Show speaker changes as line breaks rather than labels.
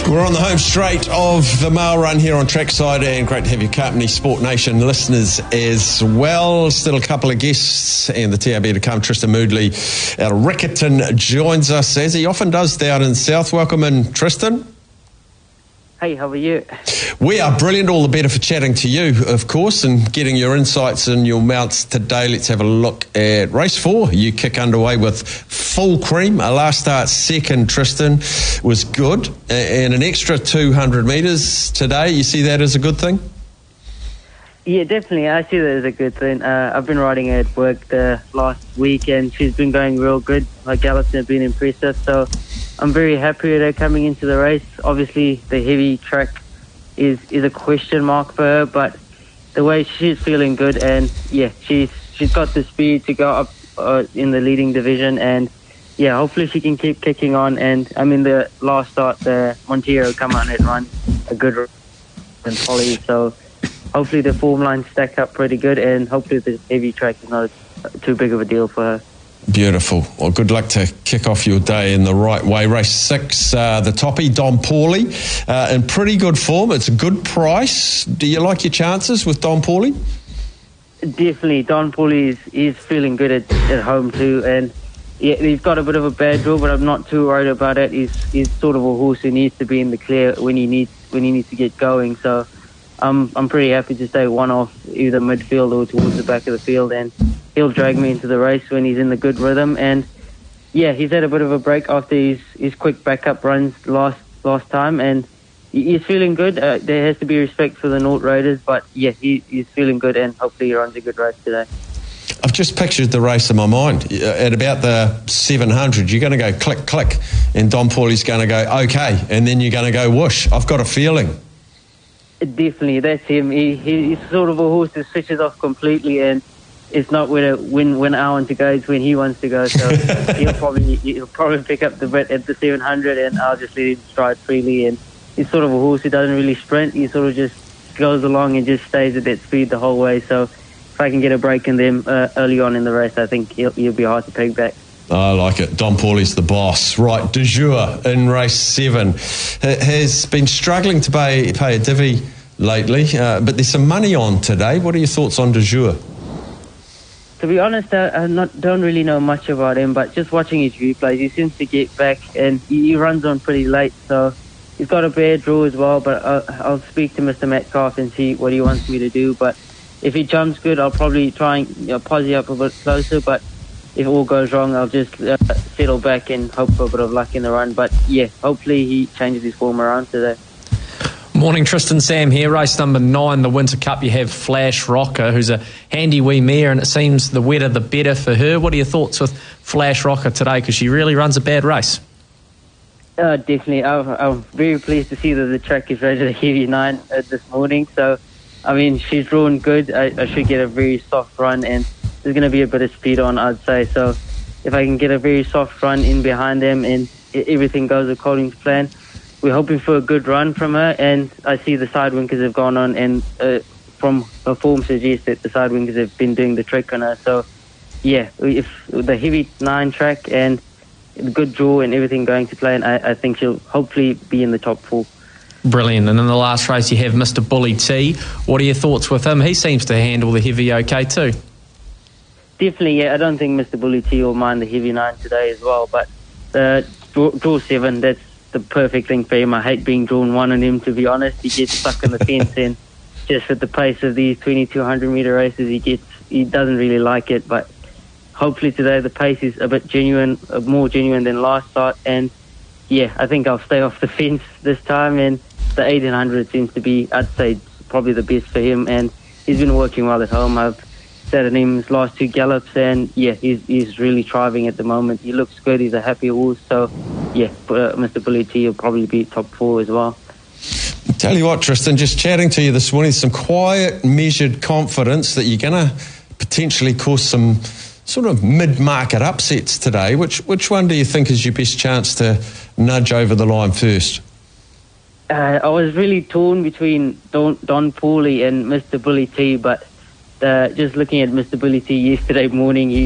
We're on the home straight of the Mail Run here on Trackside, and great to have your company, Sport Nation listeners as well. Still a couple of guests and the TRB to come. Tristan Moodley out of Riccarton joins us, as he often does down in South. Welcome in, Tristan.
Hey, how are you?
We are brilliant. All the better for chatting to you, of course, and getting your insights and your mounts today. Let's have a look at race 4. You kick underway with full cream. A last start second, Tristan, was good. And an extra 200 metres today. You see that as a good thing?
Yeah, definitely. I see that as a good thing. I've been riding her at work the last week, and she's been going real good. Her gallops have been impressive, so I'm very happy with her coming into the race. Obviously, the heavy track is a question mark for her, but the way she's feeling good, and yeah, she's got the speed to go up in the leading division, and yeah, hopefully she can keep kicking on. And I mean, the last start, the Montero come out and run a good run and Polly, so hopefully the form lines stack up pretty good, and hopefully the heavy track is not too big of a deal for her.
Beautiful. Well, good luck to kick off your day in the right way. Race 6, the toppy, Don Pauly, in pretty good form. It's a good price. Do you like your chances with Don Pauly?
Definitely. Don Pauly is feeling good at home too, and yeah, he's got a bit of a bad draw, but I'm not too worried about it. He's sort of a horse who needs to be in the clear when he needs to get going. So I'm pretty happy to stay one off either midfield or towards the back of the field, and he'll drag me into the race when he's in the good rhythm. And yeah, he's had a bit of a break after his quick backup runs last time, and he's feeling good. There has to be respect for the North Raiders, but yeah, he's feeling good, and hopefully he runs a good race today.
I've just pictured the race in my mind. At about the 700, you're going to go click, click, and Don Pauly's going to go okay, and then you're going to go whoosh. I've got a feeling.
Definitely, that's him. He's sort of a horse that switches off completely, and it's not when I want to go, it's when he wants to go. So he'll probably pick up the bit at the 700, and I'll just let him stride freely. And he's sort of a horse who doesn't really sprint. He sort of just goes along and just stays at that speed the whole way. So if I can get a break in them early on in the race, I think he'll be hard to peg back.
I like it. Don Pauly's the boss. Right, De Jure in race 7 has been struggling to pay a divvy lately, but there's some money on today. What are your thoughts on De Jure?
To be honest, I don't really know much about him, but just watching his replays, he seems to get back, and he runs on pretty late, so he's got a bad draw as well. But I'll speak to Mr. Metcalf and see what he wants me to do. But if he jumps good, I'll probably try and posse up a bit closer, but if all goes wrong, I'll just settle back and hope for a bit of luck in the run. But yeah, hopefully he changes his form around today.
Morning, Tristan. Sam here. Race number 9, the Winter Cup. You have Flash Rocker, who's a handy wee mare, and it seems the wetter the better for her. What are your thoughts with Flash Rocker today? Because she really runs a bad race.
Definitely. I'm very pleased to see that the track is rated a heavy 9 this morning. So, I mean, she's drawn good. I should get a very soft run, and there's going to be a bit of speed on, I'd say. So, if I can get a very soft run in behind them and everything goes according to plan, we're hoping for a good run from her. And I see the sidewinkers have gone on, and from her form suggests that the sidewinkers have been doing the trick on her. So, yeah, if the heavy 9 track and the good draw and everything going to plan, I think she'll hopefully be in the top 4.
Brilliant. And in the last race, you have Mr. Bully T. What are your thoughts with him? He seems to handle the heavy okay too.
Definitely, yeah. I don't think Mr. Bully T will mind the heavy 9 today as well. But draw 7, that's the perfect thing for him. I hate being drawn 1 on him, to be honest. He gets stuck on the fence, and just at the pace of these 2200 metre races, he doesn't really like it. But hopefully today the pace is a bit more genuine than last start. And yeah, I think I'll stay off the fence this time, and the 1800 seems to be, I'd say, probably the best for him, and he's been working well at home. I've sat in his last 2 gallops, and yeah, he's really thriving at the moment. He looks good. He's a happy horse. So yeah, Mr. Bully T will probably be top 4 as well.
Tell you what, Tristan, just chatting to you this morning, some quiet, measured confidence that you're going to potentially cause some sort of mid-market upsets today. Which one do you think is your best chance to nudge over the line first?
I was really torn between Don Pauly and Mr. Bully T, but just looking at Mr. Bully T yesterday morning,